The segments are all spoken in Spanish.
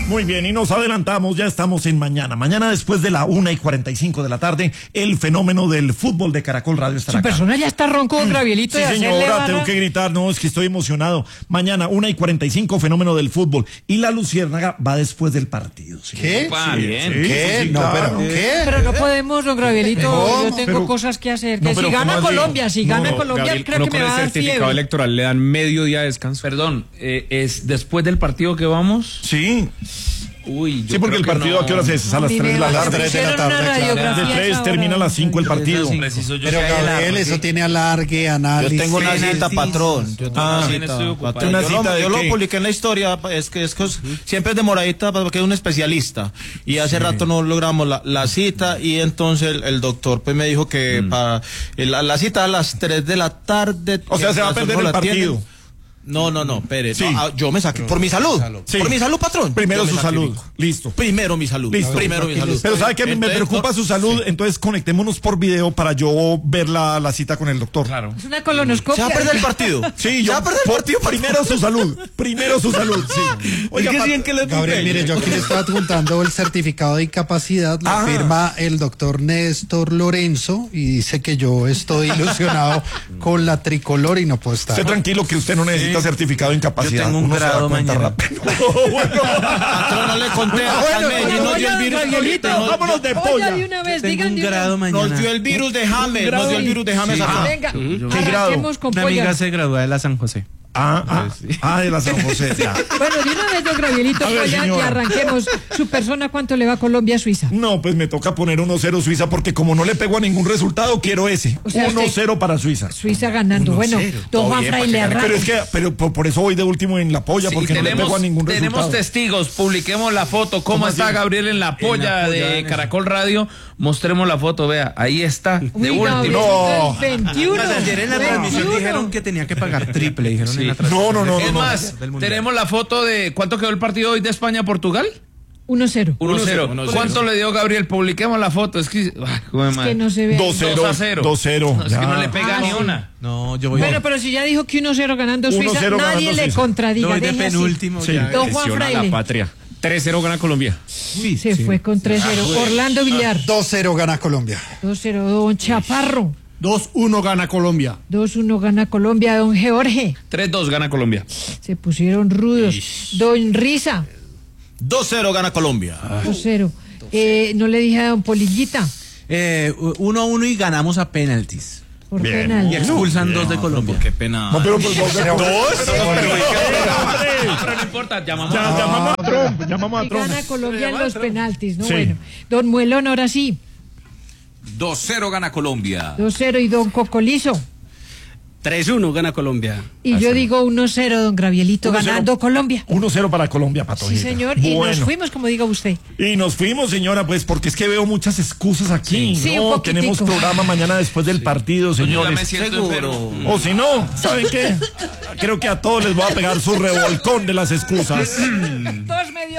Muy bien, y nos adelantamos, ya estamos en mañana. Mañana después de la 1:45 de la tarde, el fenómeno del fútbol de Caracol Radio estará acá. Su persona ya está ronco, Gravielito. Sí, señora, tengo que gritar, no, es que estoy emocionado. Mañana, 1:45, fenómeno del fútbol. Y la Luciérnaga va después del partido. ¿Sí? ¿Qué? Bien. Sí, ¿qué? Sí, No, claro. pero ¿qué? Pero no podemos, don Gravielito, yo tengo Pero- cosas que hacer. No, Que pero si gana ¿cómo así? Colombia, Colombia, Gabriel, creo uno que con me el va a dar certificado fiebre. electoral le dan medio día de descanso. Perdón, ¿es después del partido que vamos? Sí, Uy, yo sí, porque creo el que partido no. ¿a qué horas es? A las 3 de la Me tarde. 3 de la pusieron tarde, una claro. radiografía De 3 esa termina a hora. las 5 el partido. Preciso, yo Pero caí en la- Gabriel, eso tiene alargue, análisis. Yo tengo una Sí, cita, sí, patrón. Yo tengo Ah, una bien, estoy cita. ocupado. patrón. ¿Una Yo cita de yo lo qué? publiqué en la historia, es que siempre es demoradita porque es un especialista. Y hace rato no logramos la cita y entonces el doctor pues me dijo que para la cita a las 3 de la tarde. O sea, se va a perder el partido. No, espere. Sí. No, yo me saqué por mi salud. Sí. Por mi salud, patrón. Primero Yo me su salud. sacrifico. Listo. Primero mi salud. Listo. Primero mi salud. Pero sabe que me Entonces, preocupa su salud, entonces conectémonos por video para yo ver la cita con el doctor. Claro. Es una ¿Se colonoscopia. va a perder el partido? Sí, ¿Se yo va a perder el partido? primero su salud. Primero su salud, sí. Oiga, Pat- que le Gabriel, mire, yo aquí le estoy adjuntando el certificado de incapacidad, lo firma el doctor Néstor Lorenzo y dice que yo estoy ilusionado con la tricolor y no puedo estar. Esté tranquilo que usted no necesita certificado de incapacidad. Yo tengo un Uno se da grado cuenta mañana. rápido. Patrón, no le conté. Bueno, Medellín nos dio el virus. vámonos de Oiga, polla. de una vez, digan de una vez. Nos dio el virus de James. Nos dio el virus de James acá. Venga, ¿Qué grado? arranquemos con Una polla. amiga se gradúa de la San José. De la San José. Ya. Bueno, de una vez, don Gravielito, A ver, polla, y señora. arranquemos. Su persona, ¿cuánto le va a Colombia a Suiza? No, pues me toca poner 1-0 Suiza porque como no le pego a ningún resultado, quiero ese. O sea, 1-0 para Suiza. Suiza ganando. Bueno, don Juan Fraile arranca. Pero es que, por eso voy de último en la polla, porque no le pego a ningún tenemos resultado. testigos, publiquemos la foto, cómo está así? Gabriel en la polla de Caracol Radio, mostremos la foto, vea, ahí está, de Uy, último. Gabrielito, el 21. Ayer en la transmisión 21. dijeron que tenía que pagar triple, dijeron Sí. en la transmisión. No. Es más, tenemos la foto de ¿cuánto quedó el partido hoy de España-Portugal? 1-0. 1-0. ¿Cuánto le dio Gabriel? Publiquemos la foto. Es que, Que no se ve. 2-0. 2-0. Es que no le pega Ah, ni sí. una. No, yo voy Bueno, pero si ya dijo que 1-0 ganando Suiza, 1-0 nadie ganando le Suiza. contradiga. de Deje así. penúltimo. Sí. Ya. Don Juan Fraile. patria. 3-0 gana Colombia. Se fue con 3-0. Orlando Villar. 2-0 gana Colombia. 2-0. Don Chaparro. 2-1 gana Colombia. 2-1 gana Colombia. Don Jorge. 3-2 gana Colombia. Se pusieron rudos. Don Risa. 2-0 gana Colombia. 2-0. No le dije a don Polillita. 1-1 y ganamos a penaltis. Por Bien. penal. Y expulsan 2 de Colombia. Qué pena. No, pero pues Pero no importa, llamamos llamamos a Trump. Y gana Colombia en los penaltis, ¿no? Sí. Bueno. Don Muelón, ahora sí. 2-0 gana Colombia. 2-0. Y don Cocolizo. 3-1 gana Colombia. Y yo digo 1-0, don Gravielito, 1-0. ganando Colombia. 1-0 para Colombia, Pato. Sí, señor. Y nos fuimos, como diga usted. Y nos fuimos, señora, pues porque es que veo muchas excusas aquí. Sí, un No, poquitico. tenemos programa mañana después del partido, Yo ya me señores. siento enfermo. O si no, ¿saben qué? Creo que a todos les voy a pegar su revolcón de las excusas. Dos medio.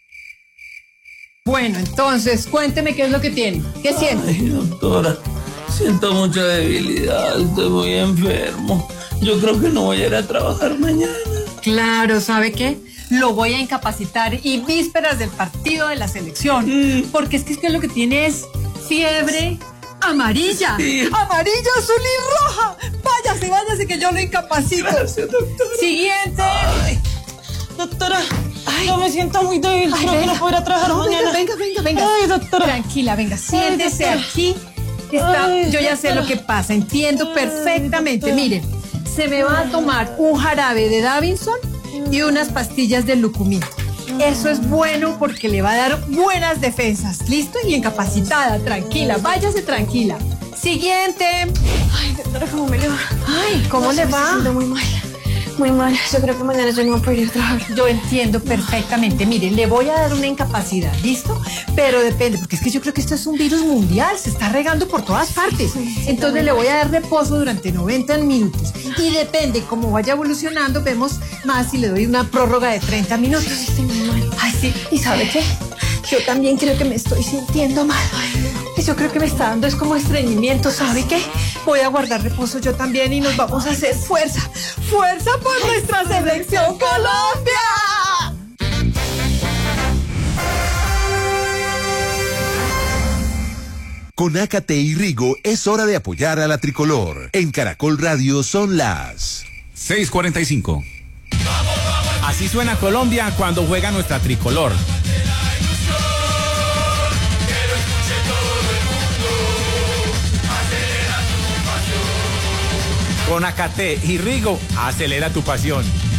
Bueno, entonces, cuénteme qué es lo que tiene. ¿Qué siente? Doctora, siento mucha debilidad, estoy muy enfermo. Yo creo que no voy a ir a trabajar mañana. Claro, ¿sabe qué? Lo voy a incapacitar y vísperas del partido de la selección. Porque es que lo que tiene es fiebre amarilla. Sí. Amarilla, azul y roja. Váyase que yo lo incapacito. Gracias, doctora. Siguiente. Doctora, yo me siento muy débil. Ay, No venga. quiero poder ir a trabajar mañana. Venga. Ay, doctora. Tranquila, venga, siéntese doctora. aquí. Yo ya sé lo que pasa, entiendo perfectamente. Mire, se me va a tomar un jarabe de Davinson y unas pastillas de Lucumí. Eso es bueno porque le va a dar buenas defensas. ¿Listo? Y incapacitada, tranquila, váyase tranquila. Siguiente. Ay, doctora, ¿cómo me le va? Ay, ¿cómo le Me va? siento muy mal. Muy mal. Yo creo que mañana yo no voy a poder ir a trabajar. Yo entiendo perfectamente. Mire, le voy a dar una incapacidad, ¿listo? Pero depende, porque es que yo creo que esto es un virus mundial, se está regando por todas partes. Entonces le voy a dar reposo durante 90 minutos. Y depende cómo vaya evolucionando, vemos más si le doy una prórroga de 30 minutos. Estoy muy mal. Ay, sí. ¿Y sabe qué? Yo también creo que me estoy sintiendo mal. Y yo creo que me está dando es como estreñimiento, ¿sabe qué? Voy a guardar reposo yo también y nos vamos a hacer fuerza. ¡Fuerza por nuestra selección Colombia! Con Ácate y Rigo es hora de apoyar a la tricolor. En Caracol Radio son las 6:45. Así suena Colombia cuando juega nuestra tricolor. Con Ácate y Rigo, acelera tu pasión.